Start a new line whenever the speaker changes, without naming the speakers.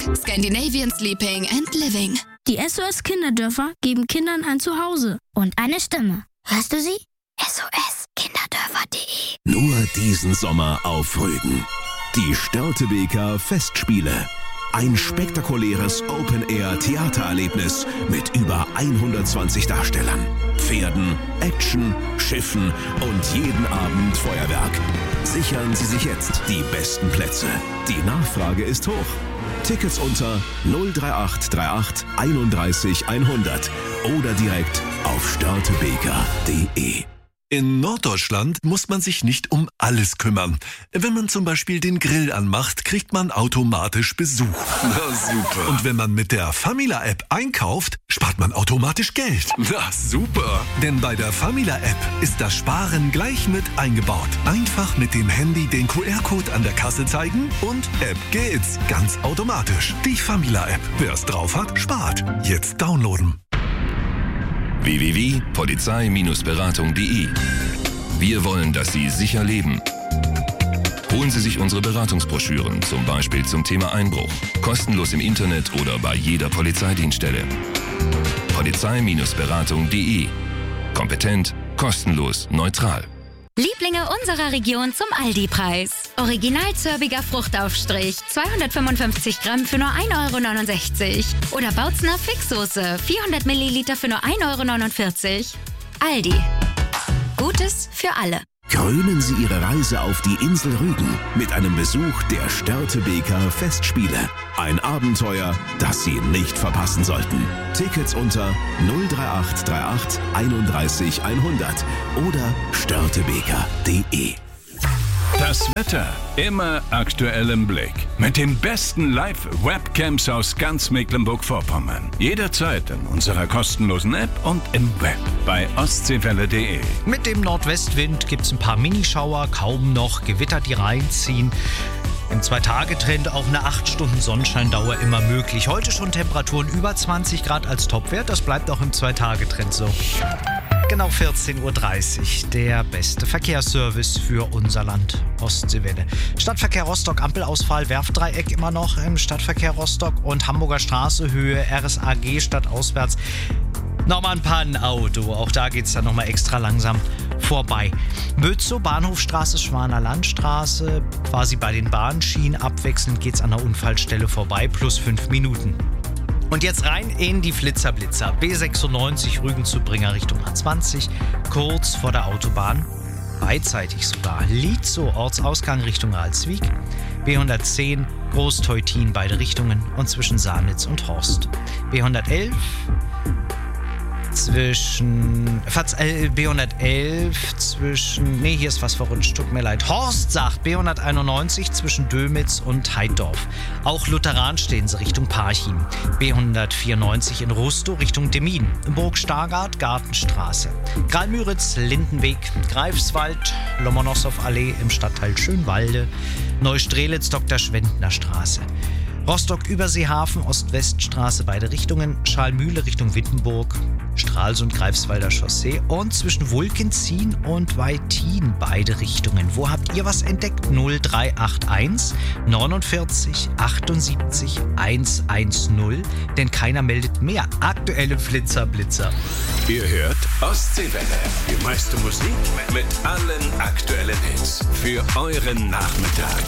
Scandinavian Sleeping and Living.
Die SOS Kinderdörfer geben Kindern ein Zuhause.
Und eine Stimme. Hörst du sie? SOS-Kinderdörfer.de.
Nur diesen Sommer auf Rügen. Die Störtebeker Festspiele. Ein spektakuläres Open-Air-Theatererlebnis mit über 120 Darstellern, Pferden, Action, Schiffen und jeden Abend Feuerwerk. Sichern Sie sich jetzt die besten Plätze. Die Nachfrage ist hoch. Tickets unter 03838 31 100 oder direkt auf störtebeker.de.
In Norddeutschland muss man sich nicht um alles kümmern. Wenn man zum Beispiel den Grill anmacht, kriegt man automatisch Besuch.
Na super.
Und wenn man mit der Famila-App einkauft, spart man automatisch Geld.
Na super.
Denn bei der Famila-App ist das Sparen gleich mit eingebaut. Einfach mit dem Handy den QR-Code an der Kasse zeigen und App geht's. Ganz automatisch. Die Famila-App. Wer es drauf hat, spart. Jetzt downloaden.
www.polizei-beratung.de. Wir wollen, dass Sie sicher leben. Holen Sie sich unsere Beratungsbroschüren, zum Beispiel zum Thema Einbruch. Kostenlos im Internet oder bei jeder Polizeidienststelle. Polizei-beratung.de. Kompetent, kostenlos, neutral.
Lieblinge unserer Region zum Aldi-Preis. Original zörbiger Fruchtaufstrich, 255 Gramm für nur 1,69 €. Oder Bautzner Fixsoße, 400 Milliliter für nur 1,49 €. Aldi. Gutes für alle.
Krönen Sie Ihre Reise auf die Insel Rügen mit einem Besuch der Störtebeker Festspiele. Ein Abenteuer, das Sie nicht verpassen sollten. Tickets unter 03838 31 100 oder störtebeker.de.
Das Wetter immer aktuell im Blick. Mit den besten Live-Webcams aus ganz Mecklenburg-Vorpommern. Jederzeit in unserer kostenlosen App und im Web bei ostseewelle.de.
Mit dem Nordwestwind gibt's ein paar Minischauer, kaum noch Gewitter, die reinziehen. Im 2-Tage-Trend auch eine 8 Stunden Sonnenscheindauer immer möglich. Heute schon Temperaturen über 20 Grad als Topwert. Das bleibt auch im 2-Tage-Trend so. Genau 14:30 Uhr, der beste Verkehrsservice für unser Land, Ostseewelle. Stadtverkehr Rostock, Ampelausfall, Werftdreieck immer noch im Stadtverkehr Rostock und Hamburger Straße, Höhe RSAG stadtauswärts. Nochmal ein Pannenauto, auch da geht es dann nochmal extra langsam vorbei. Bötzow, Bahnhofstraße, Schwaner Landstraße, quasi bei den Bahnschienen. Abwechselnd geht es an der Unfallstelle vorbei, plus 5 Minuten. Und jetzt rein in die Flitzer-Blitzer. B96 Rügen zu Bringer Richtung A20, kurz vor der Autobahn, beidseitig sogar. Lietzow Ortsausgang Richtung Ralswiek, B110 Großteutin beide Richtungen und zwischen Sahnitz und Horst. B111 zwischen, hier ist was verrutscht, tut mir leid. Horst sagt B191 zwischen Dömitz und Heiddorf. Auch Lutheran stehen sie Richtung Parchim. B194 in Rustow Richtung Demmin. Burg Stargard, Gartenstraße. Graal-Müritz, Lindenweg, Greifswald, Lomonossow-Allee im Stadtteil Schönwalde. Neustrelitz, Dr. Schwendner Straße. Rostock-Überseehafen, Ost-West-Straße, beide Richtungen, Schalmühle Richtung Wittenburg, Stralsund, Greifswalder Chaussee und zwischen Wulkenzien und Weitin, beide Richtungen. Wo habt ihr was entdeckt? 0381 49 78 110, denn keiner meldet mehr. Aktuelle Flitzer-Blitzer.
Ihr hört Ostseewelle, die meiste Musik mit allen aktuellen Hits für euren Nachmittag.